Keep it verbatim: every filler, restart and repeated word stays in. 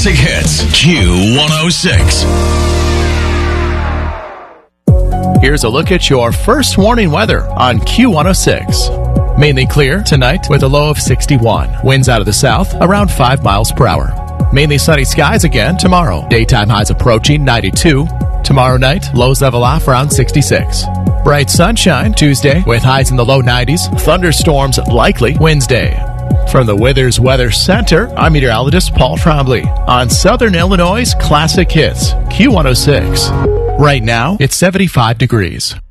Classic Hits, Q one oh six. Here's a look at your first warning weather on Q one oh six. Mainly clear tonight with a low of sixty-one. Winds out of the south around five miles per hour. Mainly sunny skies again tomorrow. Daytime highs approaching ninety-two. Tomorrow night, lows level off around sixty-six. Bright sunshine Tuesday with highs in the low nineties. Thunderstorms likely Wednesday. From the Withers Weather Center, I'm meteorologist Paul Trombley on Southern Illinois' Classic Hits, Q one oh six. Right now, it's seventy-five degrees.